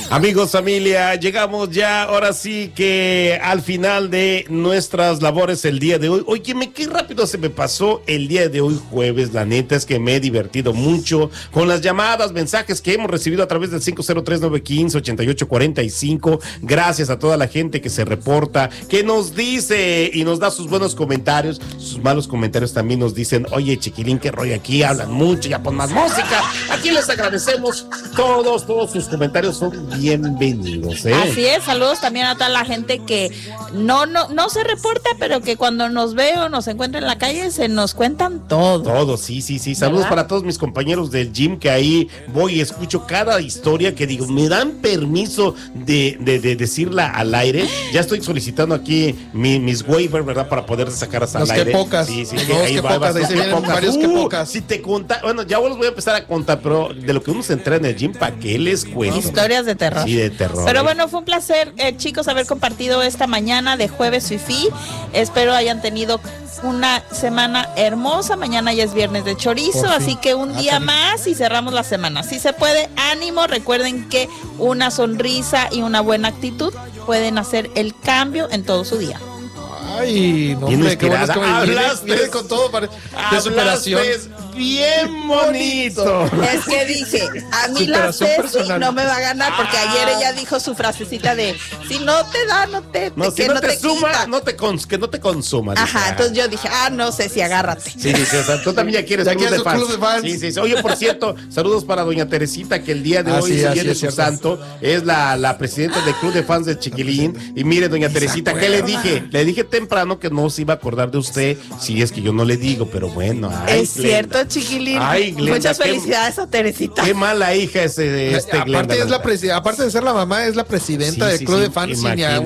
Amigos, familia, llegamos ya ahora sí que al final de nuestras labores el día de hoy. Oye, qué rápido se me pasó el día de hoy jueves, la neta es que me he divertido mucho con las llamadas, mensajes que hemos recibido a través del 503-915-8845. Gracias a toda la gente que se reporta, que nos dice y nos da sus buenos comentarios, sus malos comentarios también nos dicen, oye, Chiquilín, qué rollo aquí, hablan mucho, ya pon más música. Aquí les agradecemos todos sus comentarios son bienvenidos, ¿eh? Así es, saludos también a toda la gente que no se reporta, pero que cuando nos ve o nos encuentra en la calle se nos cuentan todo. Todo, sí. Saludos para todos mis compañeros del gym, que ahí voy y escucho cada historia que digo, me dan permiso de decirla al aire. Ya estoy solicitando aquí mis waivers, ¿verdad? Para poder sacar hasta al aire. Pocas. Sí, que pocas. Ahí se vienen varios que pocas. Si te conta, bueno, ya los voy a empezar a contar, pero de lo que uno se entra en el gym, ¿para qué les cuento? Historias de terror. Sí, de terror. Pero bueno, fue un placer, chicos, haber compartido esta mañana de jueves fifí. Espero hayan tenido una semana hermosa. Mañana ya es viernes de chorizo, así que un día más y cerramos la semana. Si se puede, ánimo. Recuerden que una sonrisa y una buena actitud pueden hacer el cambio en todo su día. Ay, no, hombre, qué bueno que viene con todo de superación. Bien bonito. Es que dije, a mí la Ceci no me va a ganar, porque ayer ella dijo su frasecita de si no te da, no te si no te suma, que no te consuma. Ajá, entonces yo dije, no sé si agárrate. Sí, o sea, tú también ya quieres club de fans. Sí. Oye, por cierto, saludos para doña Teresita, que el día de hoy, el día de su santo, es la presidenta del club de fans de Chiquilín. Y mire, doña Teresita, ¿qué le dije? Le dije temprano que no se iba a acordar de usted, si es que yo no le digo, pero bueno. Es cierto, Chiquilín. Ay, Glenda, muchas felicidades a Teresita. Qué mala hija es Glenda. Aparte de ser la mamá, es la presidenta del club de fans.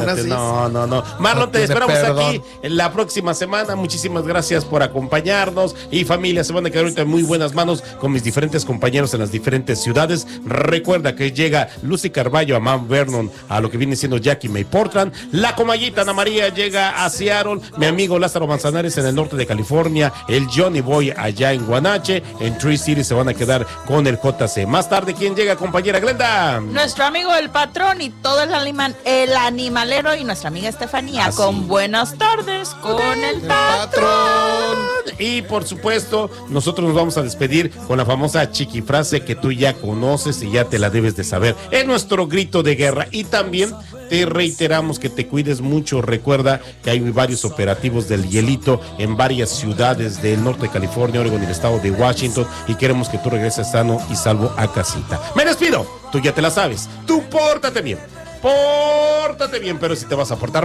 No. Marlon, te esperamos aquí en la próxima semana. Muchísimas gracias por acompañarnos. Y familia, se van a quedar ahorita en muy buenas manos con mis diferentes compañeros en las diferentes ciudades. Recuerda que llega Lucy Carballo a Mount Vernon, a lo que viene siendo Jackie May Portland. La Comayita Ana María llega a Seattle. Mi amigo Lázaro Manzanares en el norte de California. El Johnny Boy allá en Guanache. En Tree City se van a quedar con el JC. Más tarde, ¿quién llega, compañera Glenda? Nuestro amigo el patrón y todo el animalero y nuestra amiga Estefanía con buenas tardes con el patrón. Y por supuesto, nosotros nos vamos a despedir con la famosa chiquifrase que tú ya conoces y ya te la debes de saber. Es nuestro grito de guerra y también te reiteramos que te cuides mucho. Recuerda que hay varios operativos del hielito en varias ciudades del norte de California, Oregon y el estado de Washington, y queremos que tú regreses sano y salvo a casita. Me despido, tú ya te la sabes, tú pórtate bien, pero si te vas a portar